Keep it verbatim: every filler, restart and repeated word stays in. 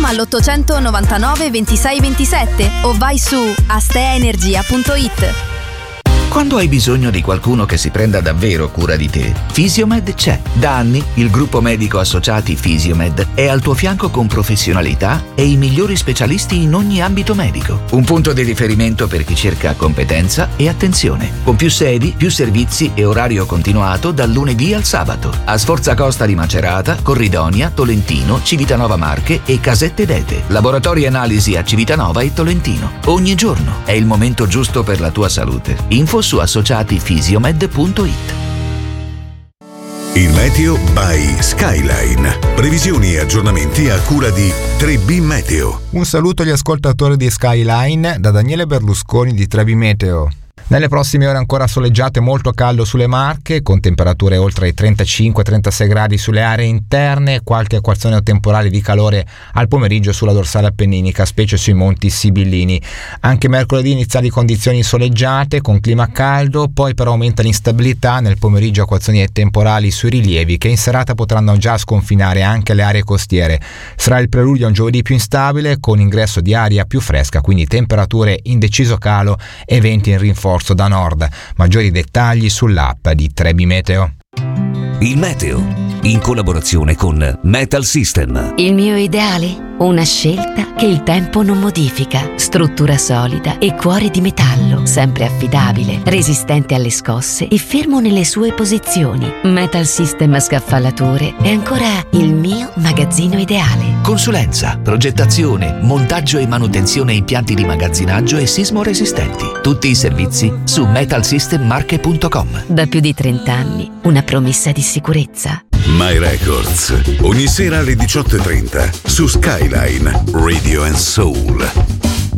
Chiama all'ottocento novantanove ventisei ventisette o vai su asteenergia punto it. Quando hai bisogno di qualcuno che si prenda davvero cura di te, Fisiomed c'è. Da anni il gruppo medico associati Fisiomed è al tuo fianco con professionalità e i migliori specialisti in ogni ambito medico. Un punto di riferimento per chi cerca competenza e attenzione. Con più sedi, più servizi e orario continuato dal lunedì al sabato. A Sforza Costa di Macerata, Corridonia, Tolentino, Civitanova Marche e Casette d'Ete. Laboratori analisi a Civitanova e Tolentino. Ogni giorno è il momento giusto per la tua salute. Info su associati fisiomed punto it. Il meteo by Skyline. Previsioni e aggiornamenti a cura di tre B Meteo. Un saluto agli ascoltatori di Skyline da Daniele Berlusconi di tre B Meteo. Nelle prossime ore ancora soleggiate, molto caldo sulle Marche, con temperature oltre i trentacinque trentasei gradi sulle aree interne, qualche acquazzone o temporale di calore al pomeriggio sulla dorsale appenninica, specie sui monti Sibillini. Anche mercoledì iniziali condizioni soleggiate, con clima caldo, poi però aumenta l'instabilità, nel pomeriggio acquazzoni e temporali sui rilievi, che in serata potranno già sconfinare anche le aree costiere. Sarà il preludio a un giovedì più instabile, con ingresso di aria più fresca, quindi temperature in deciso calo e venti in rinforzo da nord. Maggiori dettagli sull'app di tre B Meteo. Il meteo, in collaborazione con Metal System. Il mio ideale? Una scelta che il tempo non modifica. Struttura solida e cuore di metallo, sempre affidabile, resistente alle scosse e fermo nelle sue posizioni. Metal System Scaffalature è ancora il mio magazzino ideale. Consulenza, progettazione, montaggio e manutenzione impianti di magazzinaggio e sismo resistenti. Tutti i servizi su metal system marche punto com. Da più di trenta anni, una promessa di sicurezza. My Records, ogni sera alle diciotto e trenta su Skyline Radio and Soul.